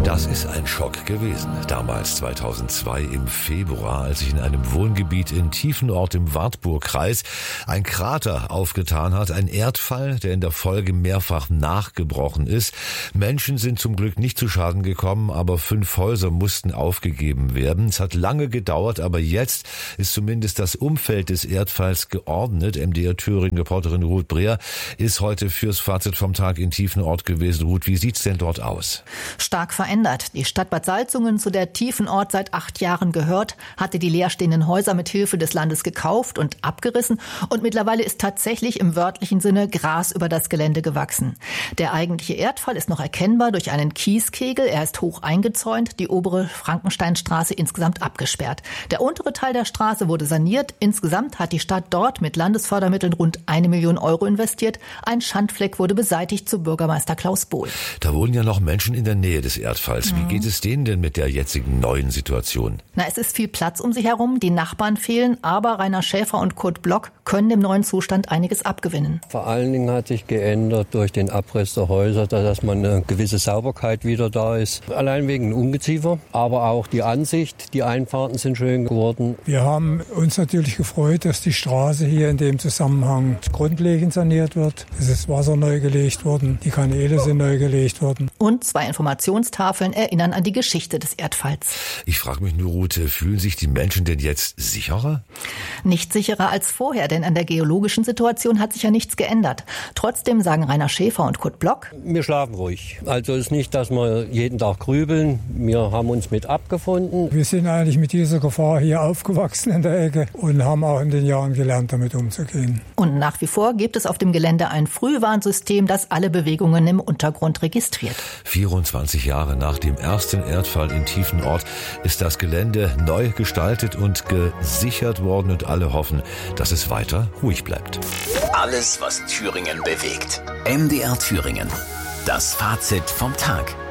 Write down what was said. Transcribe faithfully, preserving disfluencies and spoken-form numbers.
Das ist ein Schock gewesen. Damals zweitausendzwei im Februar, als sich in einem Wohngebiet in Tiefenort im Wartburgkreis ein Krater aufgetan hat. Ein Erdfall, der in der Folge mehrfach nachgebrochen ist. Menschen sind zum Glück nicht zu Schaden gekommen, aber fünf Häuser mussten aufgegeben werden. Es hat lange gedauert, aber jetzt ist zumindest das Umfeld des Erdfalls geordnet. M D R Thüringen-Reporterin Ruth Breer ist heute fürs Fazit vom Tag in Tiefenort gewesen. Ruth, wie sieht's denn dort aus? Stark verändert. Die Stadt Bad Salzungen, zu der Tiefenort seit acht Jahren gehört, hatte die leerstehenden Häuser mit Hilfe des Landes gekauft und abgerissen. Und mittlerweile ist tatsächlich im wörtlichen Sinne Gras über das Gelände gewachsen. Der eigentliche Erdfall ist noch erkennbar durch einen Kieskegel. Er ist hoch eingezäunt, die obere Frankensteinstraße insgesamt abgesperrt. Der untere Teil der Straße wurde saniert. Insgesamt hat die Stadt dort mit Landesfördermitteln rund eine Million Euro investiert. Ein Schandfleck wurde beseitigt, zu Bürgermeister Klaus Bohl. Da wohnen ja noch Menschen in der Nähe des Erdfalls. Wie geht es denen denn mit der jetzigen neuen Situation? Na, es ist viel Platz um sie herum, die Nachbarn fehlen, aber Rainer Schäfer und Kurt Block können dem neuen Zustand einiges abgewinnen. Vor allen Dingen hat sich geändert durch den Abriss der Häuser, dass man eine gewisse Sauberkeit wieder da ist. Allein wegen Ungeziefer, aber auch die Ansicht, die Einfahrten sind schön geworden. Wir haben uns natürlich gefreut, dass die Straße hier in dem Zusammenhang grundlegend saniert wird. Es ist Wasser neu gelegt worden, die Kanäle sind neu gelegt worden. Und zwei Informationstafeln erinnern an die Geschichte des Erdfalls. Ich frage mich nur, Ruth, fühlen sich die Menschen denn jetzt sicherer? Nicht sicherer als vorher, denn an der geologischen Situation hat sich ja nichts geändert. Trotzdem sagen Rainer Schäfer und Kurt Block: Wir schlafen ruhig. Also es ist nicht, dass wir jeden Tag grübeln. Wir haben uns mit abgefunden. Wir sind eigentlich mit dieser Gefahr hier aufgewachsen in der Ecke und haben auch in den Jahren gelernt, damit umzugehen. Und nach wie vor gibt es auf dem Gelände ein Frühwarnsystem, das alle Bewegungen im Untergrund registriert. vierundzwanzig Jahre nach dem ersten Erdfall in Tiefenort ist das Gelände neu gestaltet und gesichert worden und alle hoffen, dass es weiter ruhig bleibt. Alles, was Thüringen bewegt. M D R Thüringen. Das Fazit vom Tag.